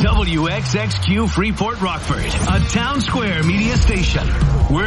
WXXQ Freeport Rockford, a Town Square media station. We're